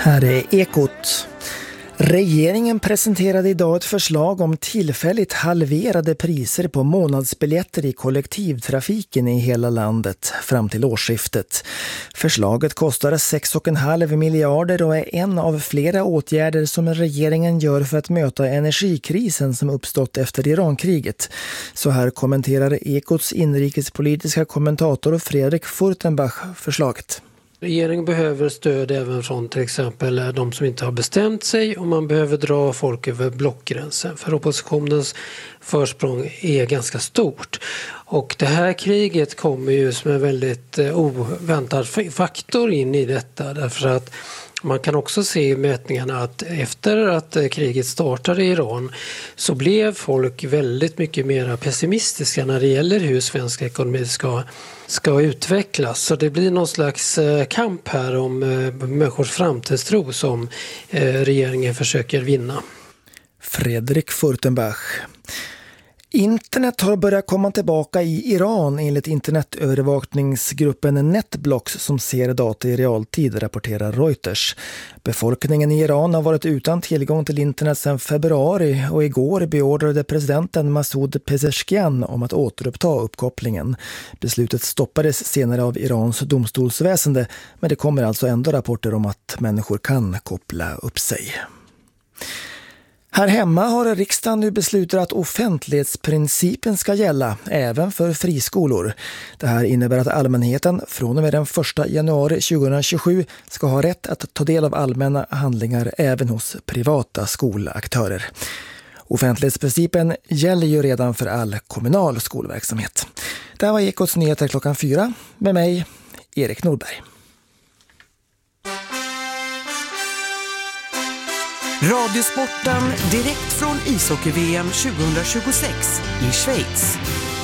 Här är Ekot. Regeringen presenterade idag ett förslag om tillfälligt halverade priser på månadsbiljetter i kollektivtrafiken i hela landet fram till årsskiftet. Förslaget kostar 6,5 miljarder och är en av flera åtgärder som regeringen gör för att möta energikrisen som uppstått efter Irankriget. Så här kommenterar Ekots inrikespolitiska kommentator Fredrik Furtenbach förslaget. Regeringen behöver stöd även från till exempel de som inte har bestämt sig, och man behöver dra folk över blockgränsen, för oppositionens försprång är ganska stort. Och det här kriget kommer ju som en väldigt oväntad faktor in i detta, därför att man kan också se i mätningarna att efter att kriget startade i Iran så blev folk väldigt mycket mer pessimistiska när det gäller hur svensk ekonomi ska utvecklas. Så det blir någon slags kamp här om människors framtidstro som regeringen försöker vinna. Fredrik Furtenbach. Internet har börjat komma tillbaka i Iran enligt internetövervakningsgruppen Netblocks som ser data i realtid, rapporterar Reuters. Befolkningen i Iran har varit utan tillgång till internet sedan februari och igår beordrade presidenten Masoud Pezeshkian om att återuppta uppkopplingen. Beslutet stoppades senare av Irans domstolsväsende, men det kommer alltså ändå rapporter om att människor kan koppla upp sig. Här hemma har riksdagen nu beslutat att offentlighetsprincipen ska gälla även för friskolor. Det här innebär att allmänheten från och med den 1 januari 2027 ska ha rätt att ta del av allmänna handlingar även hos privata skolaktörer. Offentlighetsprincipen gäller ju redan för all kommunal skolverksamhet. Det här var Ekots nyheter 4:00 med mig, Erik Nordberg. Radiosporten direkt från ishockey-VM 2026 i Schweiz.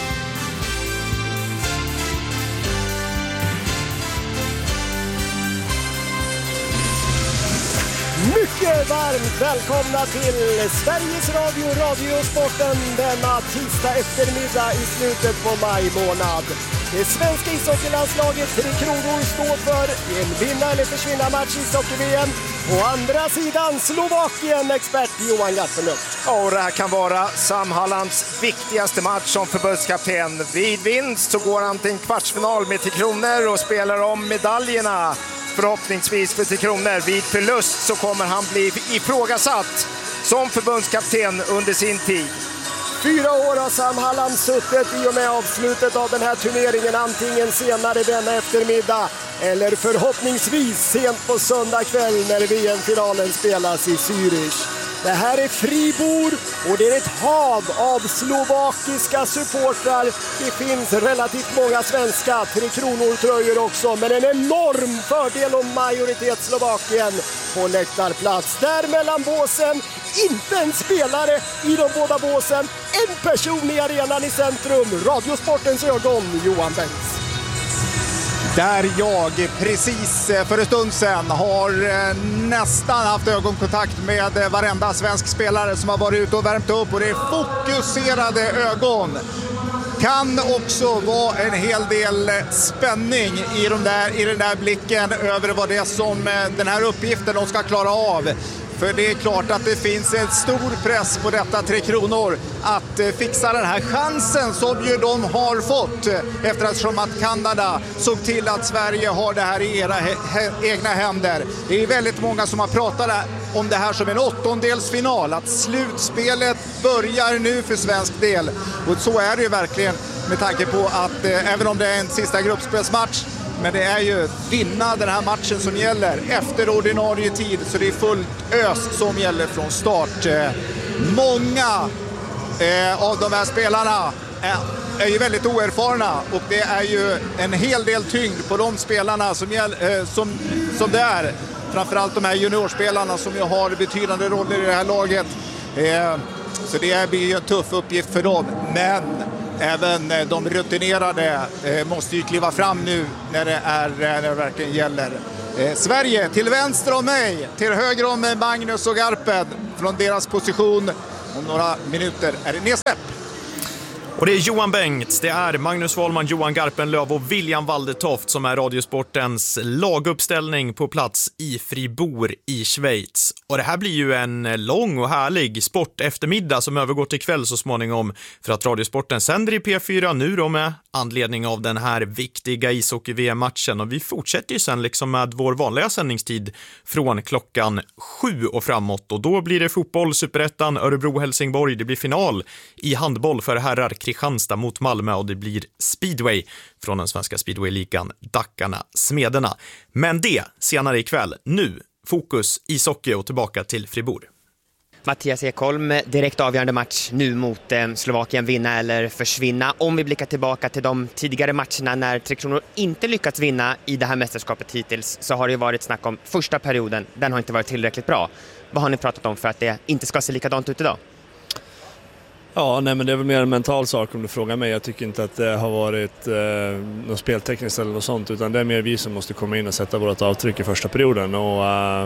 Mycket varmt välkomna till Sveriges Radio, Radiosporten denna tisdag eftermiddag i slutet på maj månad. Det svenska ishockeylandslaget Tre Kronor står för en vinna eller försvinna match i ishockey-VM. Å andra sidan Slovakien, expert Johan Garpenlund. Ja, och det här kan vara Sam Hallands viktigaste match som förbundskapten. Vid vinst så går han till en kvartsfinal med Tre Kronor och spelar om medaljerna. Förhoppningsvis för Tre Kronor. Vid förlust så kommer han bli ifrågasatt som förbundskapten under sin tid. 4 år har Sam Halland suttit i och med avslutet av den här turneringen, antingen senare denna eftermiddag eller förhoppningsvis sent på söndag kväll när VM-finalen spelas i Zürich. Det här är Fribourg och det är ett hav av slovakiska supportrar. Det finns relativt många svenska Tre Kronor-tröjor också, men en enorm fördel om majoritet Slovakien på läktarplats. Där mellan båsen, inte en spelare i de båda båsen, en person i arenan i centrum. Radiosportens ögon, Johan Bengts. Där jag precis för en stund sedan har nästan haft ögonkontakt med varenda svensk spelare som har varit ute och värmt upp, och det är fokuserade ögon. Kan också vara en hel del spänning i den där blicken över vad det är som den här uppgiften de ska klara av. För det är klart att det finns en stor press på detta Tre Kronor att fixa den här chansen som ju de har fått, eftersom att Kanada såg till att Sverige har det här i era egna händer. Det är väldigt många som har pratat om det här som en åttondelsfinal, att slutspelet börjar nu för svensk del. Och så är det ju verkligen, med tanke på att även om det är en sista gruppspelsmatch, men det är ju vinna den här matchen som gäller efter ordinarie tid, så det är fullt ös som gäller från start. Många av de här spelarna är ju väldigt oerfarna, och det är ju en hel del tyngd på de spelarna som det är. Framförallt de här juniorspelarna som ju har betydande roller i det här laget. Så det blir ju en tuff uppgift för dem, men även de rutinerade måste ju kliva fram nu när det verkligen gäller. Sverige till vänster om mig, till höger om Magnus och Garpen. Från deras position om några minuter är det nedsläpp. Och det är Johan Bengts, det är Magnus Wahlman, Johan Garpenlöv och William Waldertoft som är Radiosportens laguppställning på plats i Fribourg i Schweiz. Och det här blir ju en lång och härlig sport eftermiddag som övergår till kväll så småningom, för att Radiosporten sänder i P4 nu då med anledning av den här viktiga ishockey-VM-matchen. Och vi fortsätter ju sen liksom med vår vanliga sändningstid från klockan 7 och framåt. Och då blir det fotboll, Superettan, Örebro-Helsingborg. Det blir final i handboll för herrar, Kristianstad mot Malmö, och det blir speedway från den svenska speedway-ligan, Dackarna Smederna. Men det senare ikväll. Nu fokus ishockey och tillbaka till Fribourg. Mattias Ekholm, direkt avgörande match nu mot Slovakien, vinna eller försvinna. Om vi blickar tillbaka till de tidigare matcherna när Tre Kronor inte lyckats vinna i det här mästerskapet hittills, så har det varit snack om första perioden. Den har inte varit tillräckligt bra. Vad har ni pratat om för att det inte ska se likadant ut idag? Ja, nej, men det är väl mer en mental sak om du frågar mig. Jag tycker inte att det har varit något speltekniskt eller något sånt, utan det är mer vi som måste komma in och sätta vårt avtryck i första perioden. Och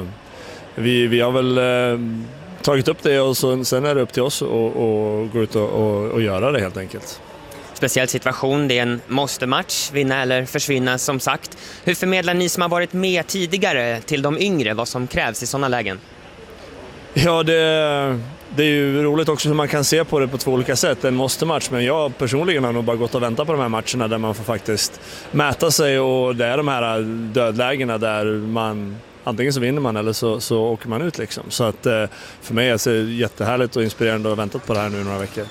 vi har väl tagit upp det, och sen är det upp till oss att gå ut och göra det helt enkelt. Speciell situation, det är en måste-match, vinna eller försvinna som sagt. Hur förmedlar ni som har varit med tidigare till de yngre vad som krävs i sådana lägen? Ja, det är ju roligt också hur man kan se på det på två olika sätt. En måste-match, men jag personligen har nog bara gått och väntat på de här matcherna där man får faktiskt mäta sig, och det är de här dödlägena där man antingen så vinner man eller så åker man ut liksom. Så att för mig är det jättehärligt och inspirerande att ha väntat på det här nu några veckor.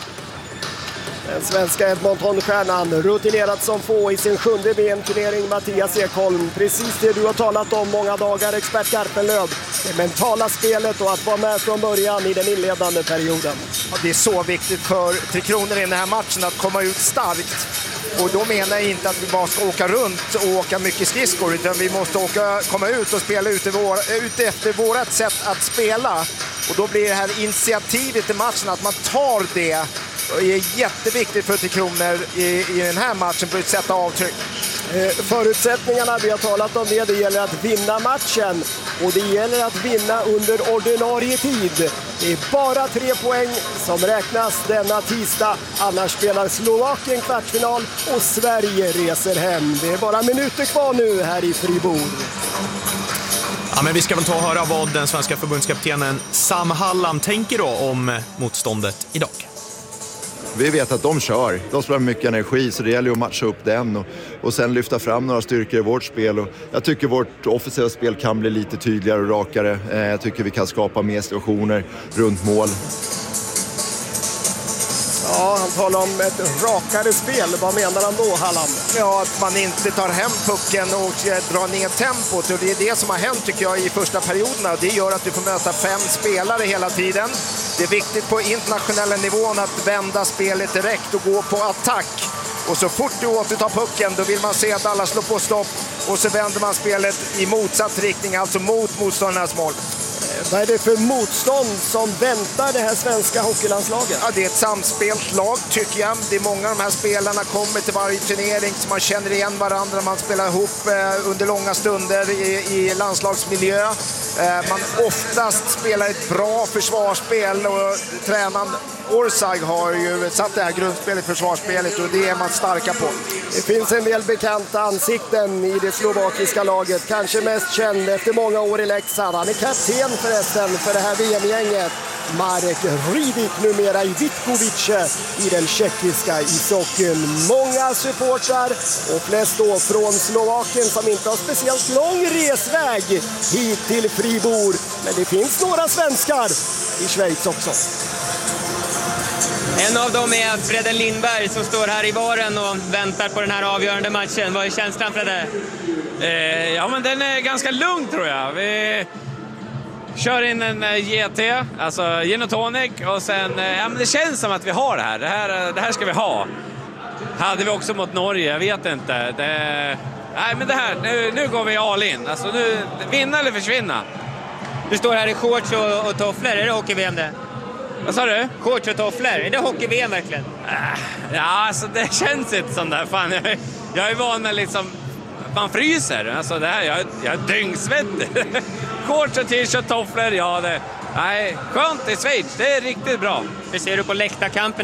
Den svenska Edmonton-stjärnan, rutinerad som få i sin 7:e VM-turnering, Mattias Ekholm. Precis det du har talat om många dagar, expert Garpenlöv. Det mentala spelet och att vara med från början i den inledande perioden. Ja, det är så viktigt för Tre Kronor i den här matchen att komma ut starkt. Och då menar jag inte att vi bara ska åka runt och åka mycket skridskor, utan vi måste komma ut och spela ut efter vårt sätt att spela. Och då blir det här initiativet i matchen, att man tar det. Det är jätteviktigt för Tre Kronor i den här matchen på att sätta avtryck. Förutsättningarna, vi har talat om det gäller att vinna matchen och det gäller att vinna under ordinarie tid. Det är bara 3 poäng som räknas denna tisdag, annars spelar Slovakien kvartsfinal och Sverige reser hem. Det är bara minuter kvar nu här i Fribourg. Ja, men vi ska väl ta och höra vad den svenska förbundskaptenen Sam Hallam tänker då om motståndet idag. Vi vet att de kör. De spelar mycket energi, så det gäller att matcha upp den och sen lyfta fram några styrkor i vårt spel. Och jag tycker vårt offensiva spel kan bli lite tydligare och rakare. Jag tycker vi kan skapa mer situationer runt mål. Ja, han talar om ett rakare spel. Vad menar han då, Hallam? Ja, att man inte tar hem pucken och drar ner tempot. Och det är det som har hänt tycker jag i första perioderna. Det gör att du får möta 5 spelare hela tiden. Det är viktigt på internationella nivån att vända spelet direkt och gå på attack. Och så fort du återtar pucken, då vill man se att alla slår på stopp. Och så vänder man spelet i motsatt riktning, alltså mot motståndarnas mål. Vad är det för motstånd som väntar det här svenska hockeylandslaget? Ja, det är ett samspelt lag tycker jag. Det är många av de här spelarna kommer till varje turnering så man känner igen varandra. Man spelar ihop under långa stunder i landslagsmiljö. Man oftast spelar ett bra försvarsspel och tränaren Orsag har ju satt det här grundspelet, försvarsspelet, och det är man starka på. Det finns en del bekanta ansikten i det slovakiska laget. Kanske mest känd efter många år i Leksand. Han är kapten förresten för det här VM-gänget. Marek Ridik, numera i Vitkovice i den tjeckiska ishockeyn. Många supportrar och flest då från Slovakien som inte har speciellt lång resväg hit till Fribourg. Men det finns några svenskar i Schweiz också. En av dem är Fredden Lindberg som står här i baren och väntar på den här avgörande matchen. Vad är känslan, Fredde? Ja, men den är ganska lugn tror jag. Vi kör in en GT, alltså gin och tonic, och sen, ja, men det känns som att vi har det här. Det här ska vi ha. Hade vi också mot Norge, jag vet inte. Nej, men det här, nu går vi all in. Alltså nu, vinna eller försvinna. Du står här i shorts och tofflor, är det hockey-VM det? Vad sa du? Shorts och tofflor, är det hockey-VM verkligen? Ja, alltså det känns inte som det. Fan, jag är van med liksom, man fryser. Alltså det här, jag är dyngsvettig. Shorts och t-shirt, tofflor, ja det. Nej, skönt i Schweiz, det är riktigt bra. Hur ser du på läktarkampen